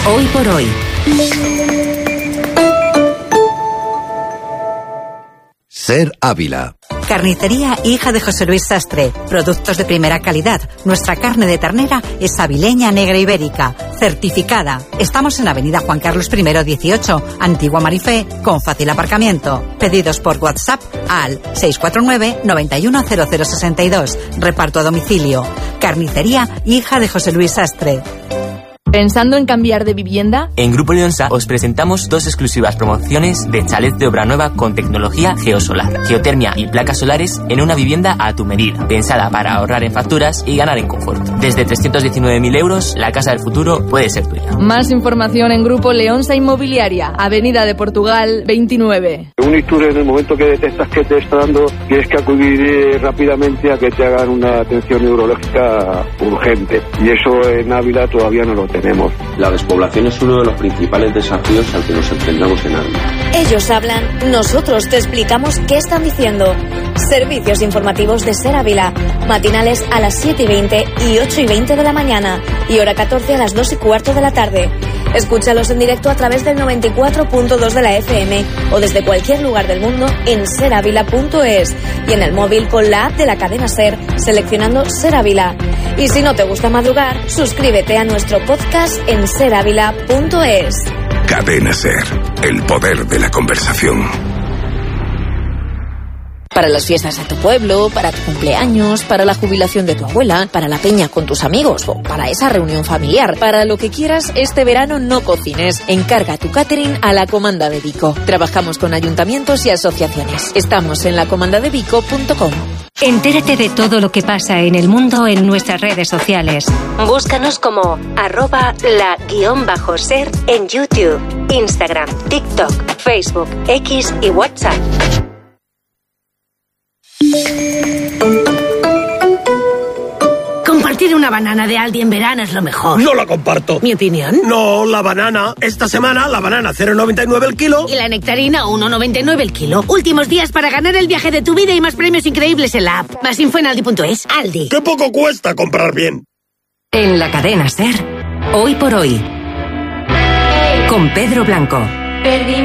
Hoy por hoy. Ser Ávila. Carnicería Hija de José Luis Sastre. Productos de primera calidad. Nuestra carne de ternera es avileña negra ibérica, certificada. Estamos en Avenida Juan Carlos I 18, Antigua Marifé, con fácil aparcamiento. Pedidos por WhatsApp al 649 910062. Reparto a domicilio. Carnicería Hija de José Luis Sastre. ¿Pensando en cambiar de vivienda? En Grupo Leonsa os presentamos 2 exclusivas promociones de chalet de obra nueva con tecnología geosolar, geotermia y placas solares en una vivienda a tu medida, pensada para ahorrar en facturas y ganar en confort. Desde 319.000 euros, la casa del futuro puede ser tuya. Más información en Grupo Leonsa Inmobiliaria, Avenida de Portugal 29. Un ictus, en el momento que detectas que te está dando, tienes que acudir rápidamente a que te hagan una atención neurológica urgente. Y eso en Ávila todavía no lo tenemos. La despoblación es uno de los principales desafíos al que nos enfrentamos en Ávila. Ellos hablan, nosotros te explicamos qué están diciendo. Servicios informativos de Ser Ávila. Matinales a las 7:20 y 8:20 de la mañana. Y hora 14 a las 2:15 de la tarde. Escúchalos en directo a través del 94.2 de la FM o desde cualquier lugar del mundo en seravila.es y en el móvil con la app de la cadena Ser, seleccionando Ser Ávila. Y si no te gusta madrugar, suscríbete a nuestro podcast en seravila.es. Cadena Ser, el poder de la conversación. Para las fiestas de tu pueblo, para tu cumpleaños, para la jubilación de tu abuela, para la peña con tus amigos o para esa reunión familiar. Para lo que quieras, este verano no cocines. Encarga tu catering a la Comanda de Vico. Trabajamos con ayuntamientos y asociaciones. Estamos en lacomandadevico.com. Entérate de todo lo que pasa en el mundo en nuestras redes sociales. Búscanos como @la_ser en YouTube, Instagram, TikTok, Facebook, X y WhatsApp. Compartir una banana de Aldi en verano es lo mejor. No la comparto. ¿Mi opinión? No, la banana. Esta semana la banana 0,99 el kilo. Y la nectarina 1,99 el kilo. Últimos días para ganar el viaje de tu vida y más premios increíbles en la app. Más info en aldi.es. Aldi. ¡Qué poco cuesta comprar bien! En la cadena Ser, Hoy por hoy. Con Pedro Blanco. Perdí